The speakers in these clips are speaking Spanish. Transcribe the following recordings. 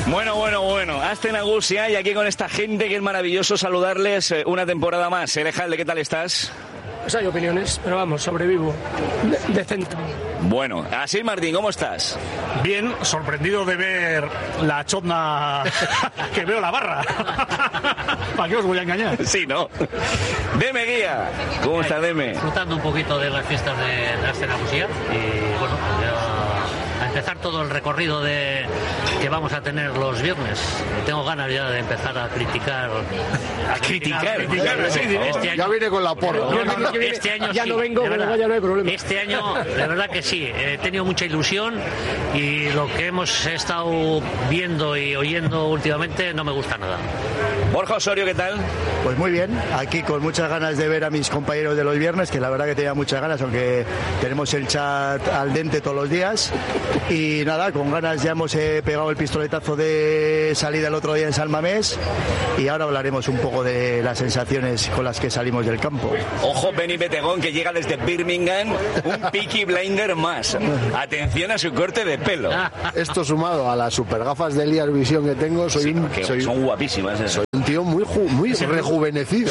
Bueno. Hasta Nagusia y aquí con esta gente que es maravilloso saludarles una temporada más. Elejalde, ¿qué tal estás? Pues hay opiniones, pero vamos, sobrevivo. Decente. Bueno, así Martín, ¿cómo estás? Bien, sorprendido de ver la chotna que veo la barra. ¿Para qué os voy a engañar? Sí, ¿no? Deme Guía, ¿cómo está Deme? Disfrutando un poquito de las fiestas de Astenagusía y bueno, ya a empezar todo el recorrido que vamos a tener los viernes. Tengo ganas ya de empezar a criticar. ¿A criticar? Sí, este año, ya viene con la porra. Este año ya sí, no vengo, de pero ya no hay problema. Este año, de verdad que sí, he tenido mucha ilusión y lo que hemos estado viendo y oyendo últimamente no me gusta nada. Borja Osorio, ¿qué tal? Pues muy bien, aquí con muchas ganas de ver a mis compañeros de los viernes, que la verdad que tenía muchas ganas, aunque tenemos el chat al dente todos los días. Y nada, con ganas ya hemos pegado el pistoletazo de salida el otro día en San Mamés y ahora hablaremos un poco de las sensaciones con las que salimos del campo. Ojo, Benny Betegón, que llega desde Birmingham, un Peaky Blinder más. Atención a su corte de pelo. Esto sumado a las super gafas de Elias Visión que tengo, soy son guapísimas. Soy un tío muy rejuvenecido.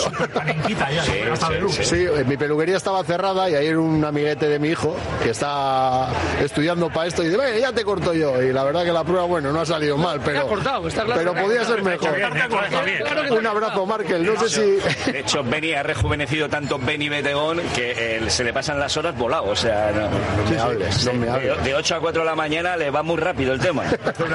Sí, mi peluquería estaba cerrada y ayer un amiguete de mi hijo que está estudiando para esto y dice, ya te corto yo. Y la verdad que la prueba, bueno, no ha salido mal, pero podía ser mejor. Un abrazo, Markel. No sé si... De hecho, Benny ha rejuvenecido tanto Benny Betegón que se le pasan las horas volado. O sea, no me hables. De 8 a 4 de la mañana le va muy rápido el tema.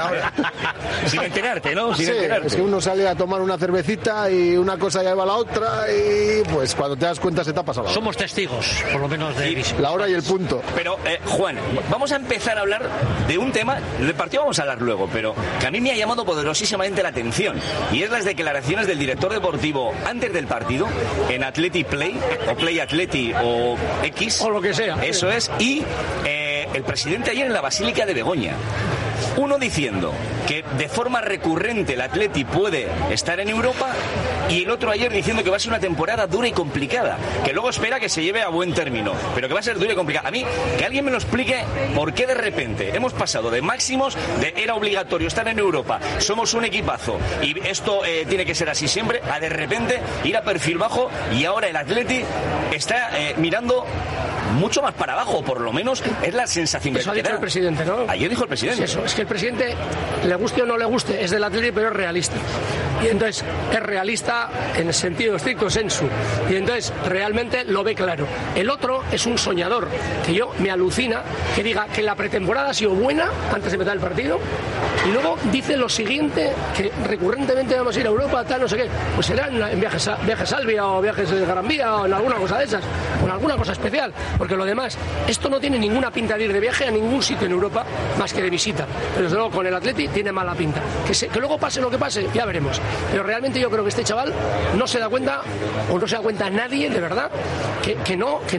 Sin enterarte, ¿no? Sin enterarte. Es que uno sale a tomar una cervecita y una cosa lleva a la otra y pues cuando te das cuenta se te ha pasado. Somos testigos, por lo menos, de la hora y el punto. Pero, Juan, vamos a empezar a hablar de un tema, del partido vamos a hablar luego, pero que a mí me ha llamado poderosísimamente la atención, y es las declaraciones del director deportivo antes del partido, en Athletic Play, o Play Athletic, o X. O lo que sea. Eso es, y el presidente ayer en la Basílica de Begoña. Uno diciendo que de forma recurrente el Atleti puede estar en Europa y el otro ayer diciendo que va a ser una temporada dura y complicada, que luego espera que se lleve a buen término, pero que va a ser dura y complicada. A mí, que alguien me lo explique por qué de repente hemos pasado de máximos, de era obligatorio estar en Europa, somos un equipazo y esto tiene que ser así siempre, a de repente ir a perfil bajo y ahora el Atleti está mirando mucho más para abajo, por lo menos es la sensación que eso ha dicho el presidente, ¿no? Ayer dijo el presidente. Sí, eso, es que el presidente, le guste o no le guste, es del Atlético, pero es realista. Y entonces es realista en el sentido estricto sensu. Y entonces realmente lo ve claro. El otro es un soñador, que yo me alucina que diga que la pretemporada ha sido buena antes de empezar el partido y luego dice lo siguiente, que recurrentemente vamos a ir a Europa, tal, no sé qué. Pues serán en viajes a Albia o viajes de Gran Vía o en alguna cosa de esas, o en alguna cosa especial. Porque lo demás, esto no tiene ninguna pinta de ir de viaje a ningún sitio en Europa más que de visita. Pero desde luego con el Atleti tiene mala pinta. Que luego pase lo que pase, ya veremos. Pero realmente yo creo que este chaval no se da cuenta, o no se da cuenta nadie, de verdad, que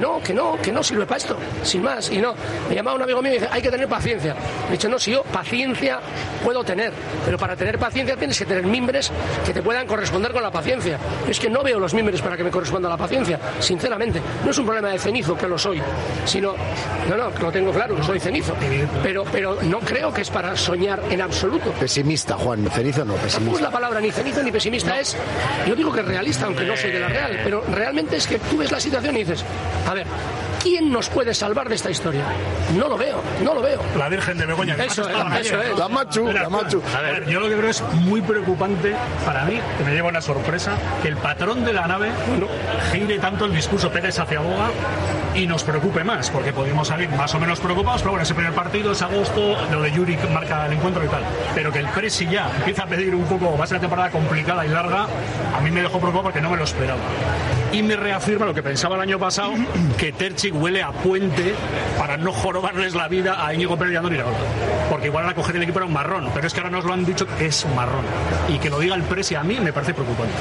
no sirve para esto, sin más. Y no, me llamaba un amigo mío y dice, hay que tener paciencia. Me he dicho, no, si yo paciencia puedo tener, pero para tener paciencia tienes que tener mimbres que te puedan corresponder con la paciencia. Es que no veo los mimbres para que me corresponda la paciencia, sinceramente. No es un problema de cenizo, que lo soy, sino, no, que lo tengo claro, que soy cenizo, pero no creo que es para soñar en absoluto. Pesimista, Juan, cenizo no, pesimista. No es la palabra ni cenizo ni pesimista, es, yo digo que es realista, aunque no soy de la Real, pero realmente es que tú ves la situación y dices, a ver, ¿quién nos puede salvar de esta historia? No lo veo. La Virgen de Begoña. Eso es. La Machu. A ver, yo lo que creo es muy preocupante para mí, que me lleva una sorpresa, que el patrón de la nave gire tanto el discurso Pérez hacia Boga y nos preocupe más, porque podemos salir más o menos preocupados, pero bueno, ese primer partido es agosto, lo de Yuri marca el encuentro y tal, pero que el Presi ya empieza a pedir un poco, va a ser una temporada complicada y larga, a mí me dejó preocupado porque no me lo esperaba. Y me reafirma lo que pensaba el año pasado, que Terzic huele a puente para no jorobarles la vida a Íñigo Pérez y a Andoni Iraola, porque igual a coger el equipo era un marrón, pero es que ahora nos lo han dicho que es marrón, y que lo diga el Presi a mí me parece preocupante.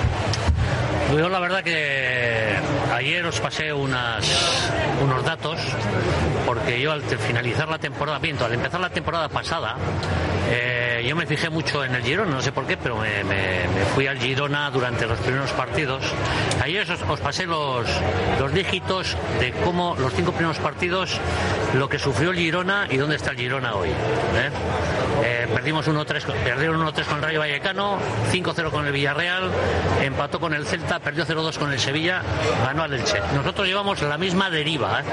Yo la verdad que ayer os pasé unos datos, porque yo al finalizar la temporada, al empezar la temporada pasada, yo me fijé mucho en el Girona, no sé por qué, pero me fui al Girona durante los primeros partidos. Ayer os pasé los dígitos de cómo los 5 primeros partidos, lo que sufrió el Girona y dónde está el Girona hoy. Perdieron 1-3 con el Rayo Vallecano, 5-0 con el Villarreal, empató con el Celta, perdió 0-2 con el Sevilla, ganó al Elche. Nosotros llevamos la misma deriva,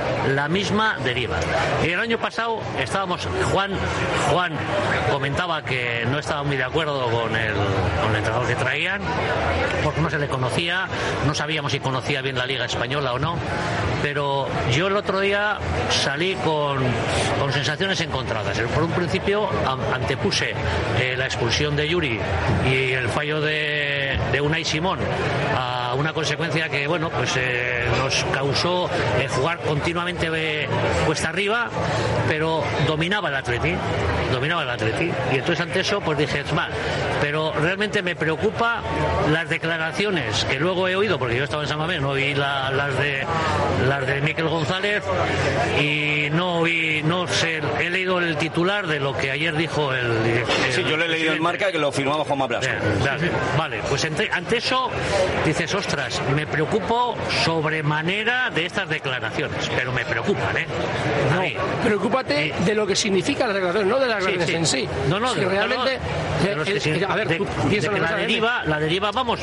Y el año pasado estábamos, Juan comentaba que no estaba muy de acuerdo con el entrenador que traían, porque no se le conocía, no sabíamos si conocía bien la Liga Española o no, pero yo el otro día salí con sensaciones encontradas. Por un principio antepuse la expulsión de Yuri y el fallo de Unai Simón a una consecuencia que nos causó jugar continuamente cuesta arriba, pero dominaba el Atleti, y entonces ante eso pues dije, pero realmente me preocupa las declaraciones que luego he oído, porque yo estaba en San Mamés, no oí las de Miquel González, y no sé, he leído el titular de lo que ayer dijo el sí, yo le he leído en Marca, que lo firmaba Juanma Blasco. Vale, pues ante eso dices, ostras, me preocupo sobremanera de estas declaraciones, pero me preocupan, Preocúpate de lo que significa la declaración, no de las declaraciones en sí. No, si realmente la deriva, vamos,